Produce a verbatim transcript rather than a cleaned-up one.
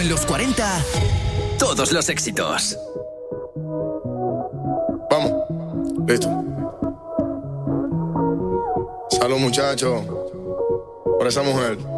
en los cuarenta, todos los éxitos. Vamos, listo. Salud, muchachos, por esa mujer.